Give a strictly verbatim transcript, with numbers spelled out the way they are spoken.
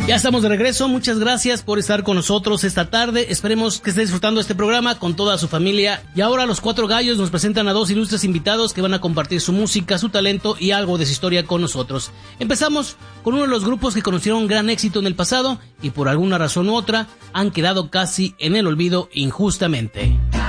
Ya estamos de regreso, muchas gracias por estar con nosotros esta tarde, esperemos que esté disfrutando este programa con toda su familia. Y ahora los Cuatro Gallos nos presentan a dos ilustres invitados que van a compartir su música, su talento y algo de su historia con nosotros. Empezamos con uno de los grupos que conocieron gran éxito en el pasado y por alguna razón u otra han quedado casi en el olvido injustamente.